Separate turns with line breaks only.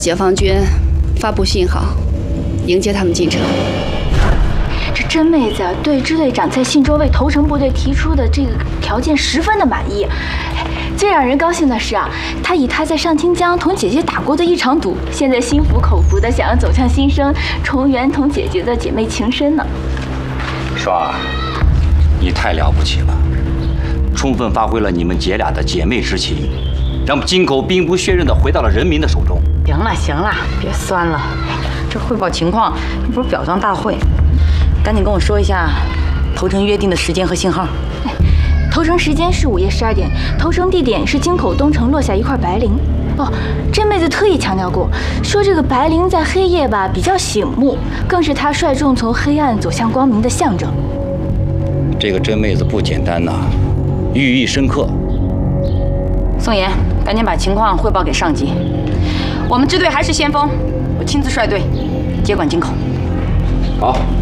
解放军发布信号，迎接他们进城。
这甄妹子对支队长在信中为投诚部队提出的这个条件十分的满意。最让人高兴的是啊，她以她在上清江同姐姐打过的一场赌，现在心服口服的想要走向新生，重圆同姐姐的姐妹情深呢。
双儿，你太了不起了，充分发挥了你们姐俩的姐妹之情，让京口兵不血刃的回到了人民的手中。
行了行了，别酸了，这汇报情况又不是表彰大会，赶紧跟我说一下投诚约定的时间和信号。
投诚时间是午夜12点，投诚地点是京口东城落下一块白绫。哦，甄妹子特意强调过，说这个白绫在黑夜吧比较醒目，更是她率众从黑暗走向光明的象征。
这个甄妹子不简单呐，寓意深刻。
宋岩，赶紧把情况汇报给上级。我们支队还是先锋，我亲自率队接管京口。
好。